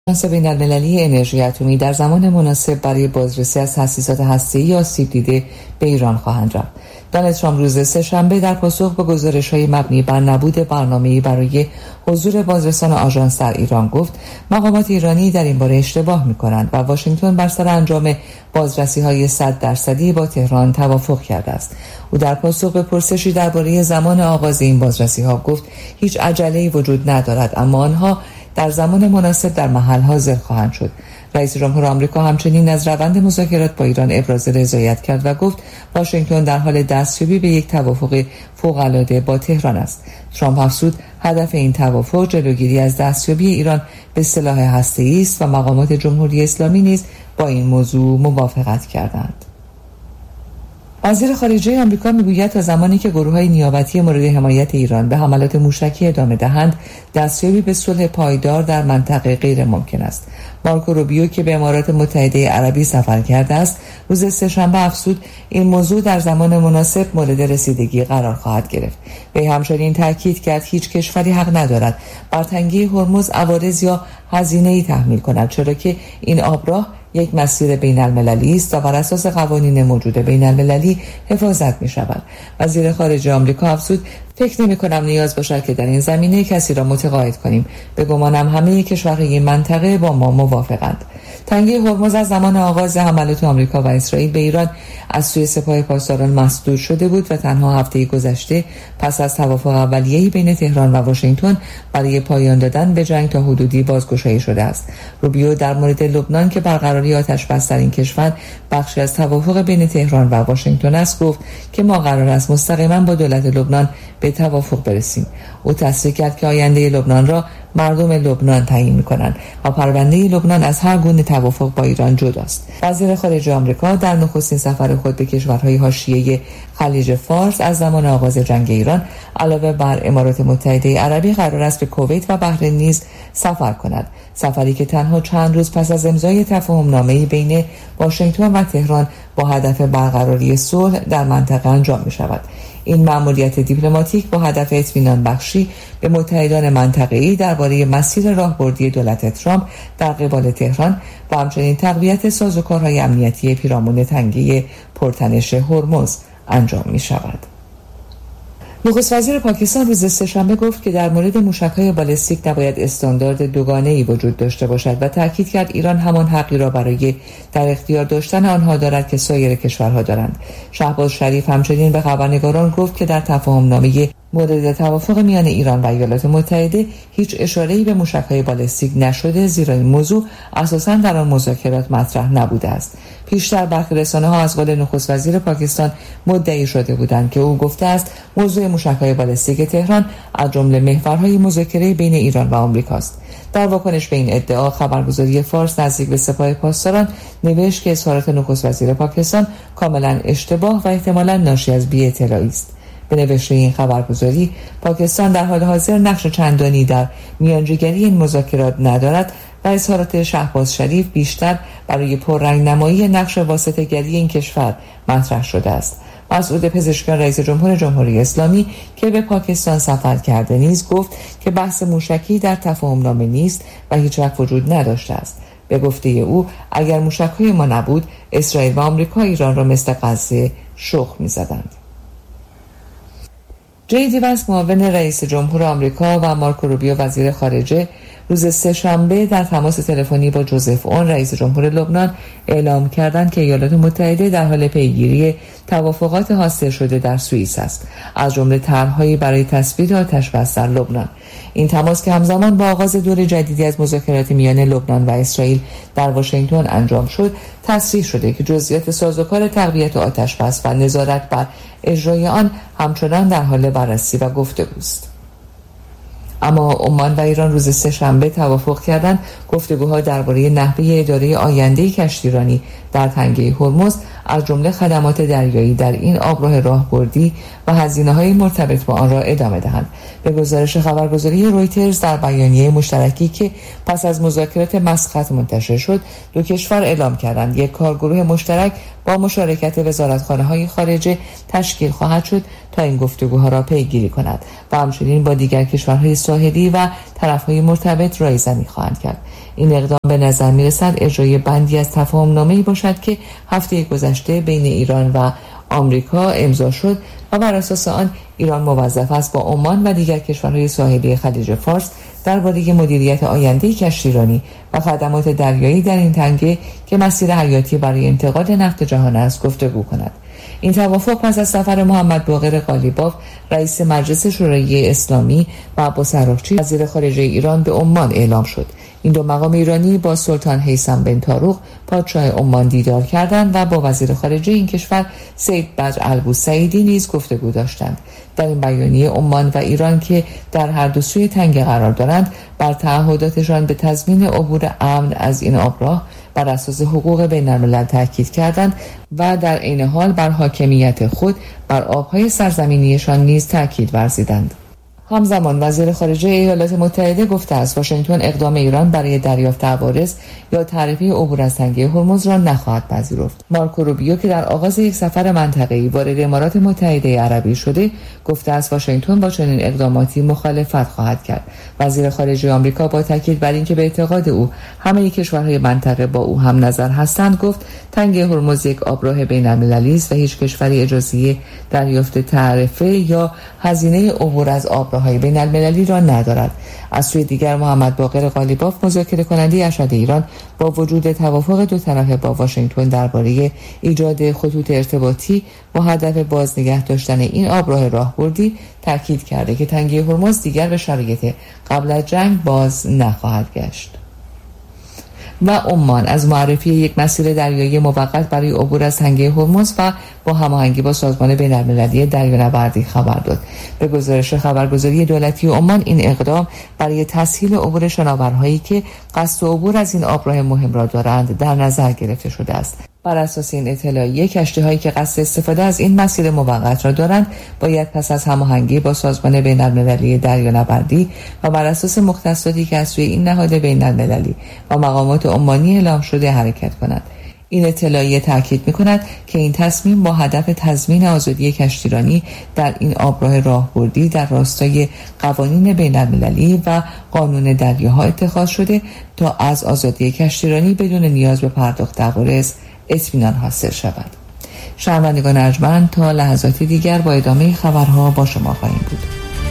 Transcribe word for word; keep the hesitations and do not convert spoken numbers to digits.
آژانس بین‌المللی انرژی اتمی در زمان مناسب برای بازرسی از تأسیسات هسته‌ای آسیب دیده به ایران خواهند رفت. دونالد ترامپ روز سه‌شنبه در پاسخ به گزارش‌های مبنی بر نبود برنامه‌ای برای حضور بازرسان آژانس در ایران گفت مقامات ایرانی در این باره اشتباه می‌کنند و واشنگتن بر سر انجام بازرسی‌های صد درصدی با تهران توافق کرده است. او در پاسخ به پرسشی درباره زمان آغاز این بازرسی‌ها گفت هیچ عجله‌ای وجود ندارد، اما آنها در زمان مناسب در محل حاضر خواهند شد. رئیس جمهور آمریکا همچنین از روند مذاکرات با ایران ابراز رضایت کرد و گفت واشنگتن در حال دستیابی به یک توافق فوق‌العاده با تهران است. ترامپ افزود هدف این توافق جلوگیری از دستیابی ایران به سلاح هسته‌ای است و مقامات جمهوری اسلامی نیز با این موضوع موافقت کردند. وزیر خارجه آمریکا میگوید تا زمانی که گروه‌های نیابتی مورد حمایت ایران به حملات موشکی ادامه دهند، دستیابی به صلح پایدار در منطقه غیر ممکن است. مارکو روبیو که به امارات متحده عربی سفر کرده است، روز سه‌شنبه افزود این موضوع در زمان مناسب مورد رسیدگی قرار خواهد گرفت. وی همچنین تاکید کرد هیچ کشوری حق ندارد بر تنگی هرمز عوارض یا هزینه‌ای تحمیل کند، چرا که این آبراه یک مسیر بین المللی است و بر اساس قوانین موجود بین المللی حفاظت می شود. وزیر خارجه آمریکا افزود فکر نمی کنم نیاز باشد که در این زمینه کسی را متقاعد کنیم. به گمانم همه کشورهای منطقه با ما موافقند. تنگی هرمز از زمان آغاز حملات آمریکا و اسرائیل به ایران از سوی سپاه پاسداران مسدود شده بود و تنها هفته گذشته پس از توافق اولیه‌ای بین تهران و واشنگتن برای پایان دادن به جنگ تا حدودی بازگشایی شده است. روبیو در مورد لبنان که برقراری آتش‌بس در این کشور بخشی از توافق بین تهران و واشنگتن است گفت که ما قرار است مستقیما با دولت لبنان به توافق برسیم. او تصریح کرد که آینده لبنان را مردم لبنان تعیین می‌کنند و پرونده لبنان از هر گونه توافق با ایران جداست. وزیر خارجه آمریکا در نخستین سفر خود به کشورهای حاشیه خلیج فارس از زمان آغاز جنگ ایران علاوه بر امارات متحده عربی قرار است به کویت و بحرین نیز سفر کند. سفری که تنها چند روز پس از امضای تفاهم‌نامه‌ای بین واشنگتن و تهران با هدف برقراری صلح در منطقه انجام می‌شود. این مأموریت دیپلماتیک با هدف اطمینان بخشی به متحدان منطقه‌ای درباره مسیر راهبردی دولت ترامپ در قبال تهران و همچنین تقویت سازوکارهای امنیتی پیرامون تنگی پرتنش هرمز انجام می‌شود. نخست وزیر پاکستان روز سه‌شنبه گفت که در مورد موشک‌های بالستیک نباید استاندارد دوگانه‌ای وجود داشته باشد و تاکید کرد ایران همان حقی را برای در اختیار داشتن آنها دارد که سایر کشورها دارند. شهباز شریف همچنین به خبرنگاران گفت که در تفاهم‌نامه مورد توافق میان ایران و ایالات متحده هیچ اشاره‌ای به موشک‌های بالستیک نشده، زیرا این موضوع اساساً در آن مذاکرات مطرح نبوده است. پیشتر برخی رسانه‌ها از قول نخست وزیر پاکستان مدعی شده بودند که او گفته است موضوع موشک‌های بالستیک تهران از جمله محورهای مذاکره بین ایران و آمریکا است. در واکنش به این ادعا خبرگزاری فارس نزدیک به سپاه پاسداران نوشت که اظهارات نخست وزیر پاکستان کاملا اشتباه و احتمالاً ناشی از بی‌اطلاعی است. به نوشته این خبرگزاری پاکستان در حال حاضر نقش چندانی در میانجیگری این مذاکرات ندارد و اظهارات شهباز شریف بیشتر برای پررنگ نمایی نقش واسطه‌گری این کشور مطرح شده است. مسعود پزشکیان رئیس جمهور جمهوری اسلامی که به پاکستان سفر کرده نیز گفت که بحث موشکی در تفاهم‌نامه نیست و هیچ وقت وجود نداشته است. به گفته او اگر موشک‌های ما نبود اسرائیل و آمریکا ایران را مثل غزه شخم می‌زدند. جی دی وانس معاون رئیس جمهور آمریکا و مارکو روبیو وزیر خارجه روز سه‌شنبه در تماس تلفنی با جوزف اون رئیس جمهور لبنان اعلام کردند که ایالات متحده در حال پیگیری توافقات حاصل شده در سوئیس است، از جمله طرح‌هایی برای تثبیت آتش‌بس در لبنان. این تماس که همزمان با آغاز دور جدیدی از مذاکرات میان لبنان و اسرائیل در واشنگتن انجام شد، تصریح شده که جزئیات سازوکار تقویت آتش‌بس و نظارت بر اجرای آن همچنان در حال بررسی و گفتگوست. اما عمان و ایران روز سه‌شنبه توافق کردند گفتگوها درباره نحوه اداره آینده کشتیرانی در تنگه هرمز از جمله خدمات دریایی در این آبراه راهبردی و هزینه‌های مرتبط با آن را ادامه دهند. به گزارش خبرگزاری رویترز در بیانیه مشترکی که پس از مذاکرات مسقط منتشر شد، دو کشور اعلام کردند یک کارگروه مشترک با مشارکت وزارتخانه‌های خارجه تشکیل خواهد شد تا این گفتگوها را پیگیری کند و همچنین با دیگر کشورهای ساحلی و طرف‌های مرتبط رایزنی خواهند کرد. این اقدام به نظر می‌رسد اجرای بندی از تفاهم‌نامه‌ای باشد که هفته گذشته بین ایران و آمریکا امضا شد و بر اساس آن ایران موظف است با عمان و دیگر کشورهای ساحلی خلیج فارس درباره مدیریت آینده کشتیرانی و خدمات دریایی در این تنگه که مسیر حیاتی برای انتقال نفت جهان است گفتگو کند. این توافق پس از سفر محمد باقر قالیباف رئیس مجلس شورای اسلامی و عباس عراقچی وزیر خارجه ایران به عمان اعلام شد. این دو مقام ایرانی با سلطان هیثم بن طاروق پادشاه عمان دیدار کردند و با وزیر خارجه این کشور سید بدر البوسعیدی نیز گفتگو داشتند. در این بیانیه عمان و ایران که در هر دو سوی تنگه قرار دارند بر تعهداتشان به تضمین عبور امن از این آبراه بر اساس حقوق بین‌الملل تاکید کردند و در عین حال بر حاکمیت خود بر آبهای سرزمینیشان نیز تاکید ورزیدند. همزمان وزیر خارجه ایالات متحده گفته است واشنگتن اقدام ایران برای دریافت عوارض یا تعرفه عبور از تنگه هرمز را نخواهد پذیرفت. مارکو روبیو که در آغاز یک سفر منطقه‌ای وارد امارات متحده عربی شده گفته است واشنگتن با چنین اقداماتی مخالفت خواهد کرد. وزیر خارجه آمریکا با تاکید بر اینکه به اعتقاد او همه کشورهای منطقه با او هم نظر هستند گفت تنگه هرمز یک آبراه بین‌المللی است و هیچ کشوری اجازه دریافت تعرفه یا هزینه عبور از آبراه های بین المللی را ندارد. از سوی دیگر محمد باقر قالیباف مذاکره کننده ارشد ایران با وجود توافق دو طرفه با واشنگتن درباره ایجاد خطوط ارتباطی با هدف باز نگه داشتن این آبراه راهبردی تاکید کرده که تنگه هرمز دیگر به شرایط قبل از جنگ باز نخواهد گشت. و عمان از معرفی یک مسیر دریایی موقت برای عبور از تنگه هرمز و با هماهنگی با سازمان بین‌المللی دریانوردی خبر داد. به گزارش خبرگزاری دولتی عمان این اقدام برای تسهیل عبور شناورهایی که قصد عبور از این آبراه مهم را دارند در نظر گرفته شده است. بر اساس این اطلاعیه کشتی‌هایی که قصد استفاده از این مسیر موقت را دارند باید پس از هماهنگی با سازمان بین‌المللی دریانوردی و بر اساس مختصاتی که از سوی این نهاد بین‌المللی و مقامات عمانی اعلام شده حرکت کنند. این اطلاعیه تاکید می‌کند که این تصمیم با هدف تضمین آزادی کشتیرانی در این آبراه راهبردی در راستای قوانین بین‌المللی و قانون دریاها اتخاذ شده تا از آزادی کشتیرانی بدون نیاز به پرداخت عوارض اطمینان حاصل شود. شنوندگان ارجمند تا لحظاتی دیگر با ادامه خبرها با شما خواهیم بود.